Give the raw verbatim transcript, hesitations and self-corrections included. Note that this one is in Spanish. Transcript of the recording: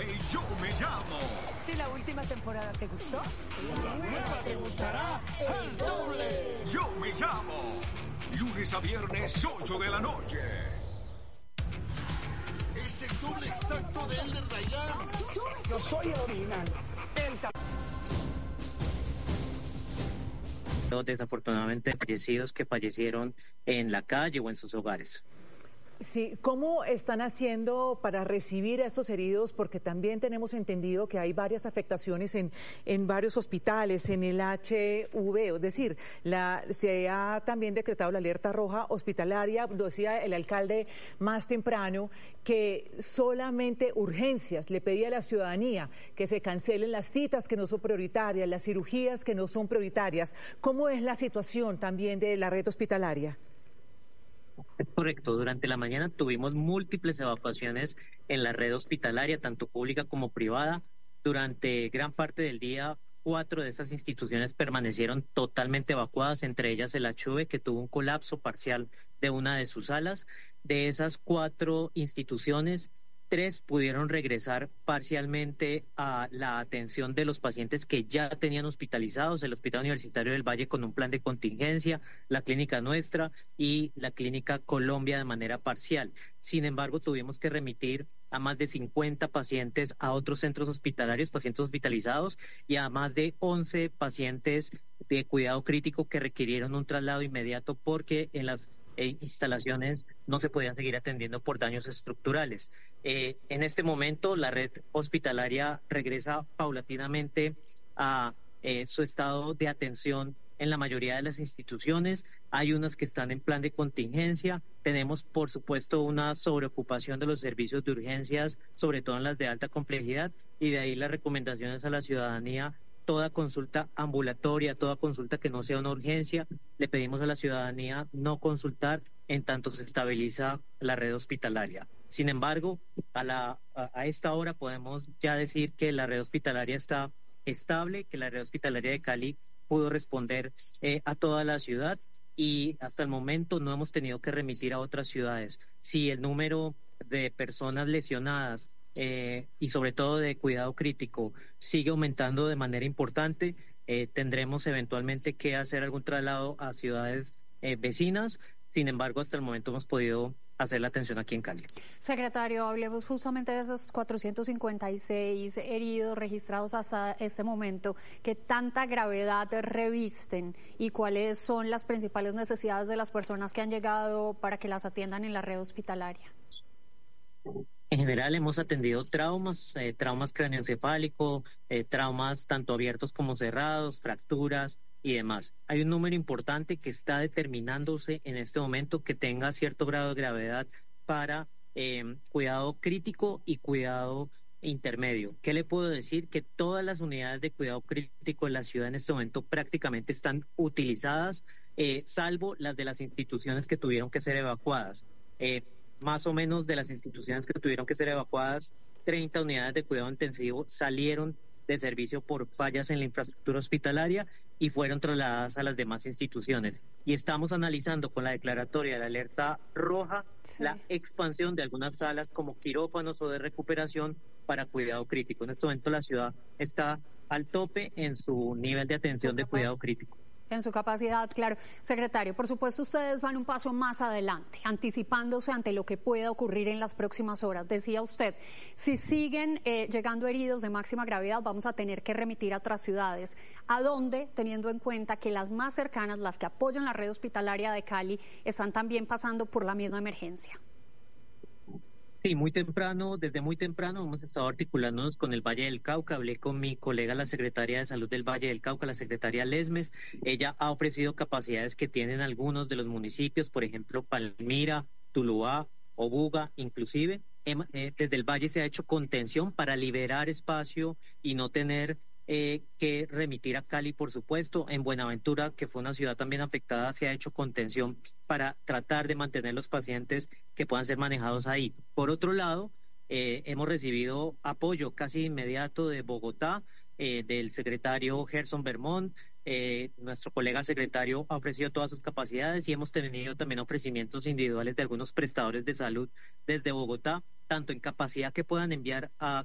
llame Yo Me Llamo. Si la última temporada te gustó, la nueva te gustará el doble. Yo Me Llamo. Lunes a viernes, ocho de la noche. Es el doble exacto de Elder Dayan. Yo soy el original. El desafortunadamente fallecidos que fallecieron en la calle o en sus hogares. Sí, ¿cómo están haciendo para recibir a estos heridos? Porque también tenemos entendido que hay varias afectaciones en, en varios hospitales, en el H V, es decir, la, se ha también decretado la alerta roja hospitalaria. Lo decía el alcalde más temprano, que solamente urgencias, le pedía a la ciudadanía que se cancelen las citas que no son prioritarias, las cirugías que no son prioritarias. ¿Cómo es la situación también de la red hospitalaria? Es correcto, durante la mañana tuvimos múltiples evacuaciones en la red hospitalaria, tanto pública como privada. Durante gran parte del día, cuatro de esas instituciones permanecieron totalmente evacuadas, entre ellas el H V, que tuvo un colapso parcial de una de sus salas. De esas cuatro instituciones, tres pudieron regresar parcialmente a la atención de los pacientes que ya tenían hospitalizados, el Hospital Universitario del Valle con un plan de contingencia, la Clínica Nuestra y la Clínica Colombia de manera parcial. Sin embargo, tuvimos que remitir a más de cincuenta pacientes a otros centros hospitalarios, pacientes hospitalizados, y a más de once pacientes de cuidado crítico que requirieron un traslado inmediato porque en las E instalaciones no se podían seguir atendiendo por daños estructurales. Eh, en este momento la red hospitalaria regresa paulatinamente a eh, su estado de atención en la mayoría de las instituciones. Hay unas que están en plan de contingencia. Tenemos, por supuesto, una sobreocupación de los servicios de urgencias, sobre todo en las de alta complejidad, y de ahí las recomendaciones a la ciudadanía. Toda consulta ambulatoria, toda consulta que no sea una urgencia, le pedimos a la ciudadanía no consultar en tanto se estabiliza la red hospitalaria. Sin embargo, a, la, a, a esta hora podemos ya decir que la red hospitalaria está estable, que la red hospitalaria de Cali pudo responder eh, a toda la ciudad y hasta el momento no hemos tenido que remitir a otras ciudades. Si el número de personas lesionadas Eh, y sobre todo de cuidado crítico sigue aumentando de manera importante, eh, tendremos eventualmente que hacer algún traslado a ciudades eh, vecinas. Sin embargo, hasta el momento hemos podido hacer la atención aquí en Cali. Secretario, hablemos justamente de esos cuatrocientos cincuenta y seis heridos registrados hasta este momento. ¿Qué tanta gravedad revisten y cuáles son las principales necesidades de las personas que han llegado para que las atiendan en la red hospitalaria? En general hemos atendido traumas, eh, traumas craneoencefálicos, eh, traumas tanto abiertos como cerrados, fracturas y demás. Hay un número importante que está determinándose en este momento que tenga cierto grado de gravedad para eh, cuidado crítico y cuidado intermedio. ¿Qué le puedo decir? Que todas las unidades de cuidado crítico en la ciudad en este momento prácticamente están utilizadas, eh, salvo las de las instituciones que tuvieron que ser evacuadas. Eh, Más o menos de las instituciones que tuvieron que ser evacuadas, treinta unidades de cuidado intensivo salieron de servicio por fallas en la infraestructura hospitalaria y fueron trasladadas a las demás instituciones. Y estamos analizando con la declaratoria de la alerta roja sí. la expansión de algunas salas como quirófanos o de recuperación para cuidado crítico. En este momento la ciudad está al tope en su nivel de atención de cuidado crítico. En su capacidad, claro. Secretario, por supuesto ustedes van un paso más adelante, anticipándose ante lo que pueda ocurrir en las próximas horas. Decía usted, si siguen eh, llegando heridos de máxima gravedad, vamos a tener que remitir a otras ciudades. ¿A dónde? Teniendo en cuenta que las más cercanas, las que apoyan la red hospitalaria de Cali, están también pasando por la misma emergencia. Sí, muy temprano, desde muy temprano hemos estado articulándonos con el Valle del Cauca. Hablé con mi colega, la secretaria de Salud del Valle del Cauca, la secretaria Lesmes. Ella ha ofrecido capacidades que tienen algunos de los municipios, por ejemplo, Palmira, Tuluá, Obuga, inclusive. Eh, desde el Valle se ha hecho contención para liberar espacio y no tener eh, que remitir a Cali, por supuesto. En Buenaventura, que fue una ciudad también afectada, se ha hecho contención para tratar de mantener los pacientes que puedan ser manejados ahí. Por otro lado, eh, hemos recibido apoyo casi inmediato de Bogotá, eh, del secretario Gerson Bermón. Eh, nuestro colega secretario ha ofrecido todas sus capacidades y hemos tenido también ofrecimientos individuales de algunos prestadores de salud desde Bogotá, tanto en capacidad que puedan enviar a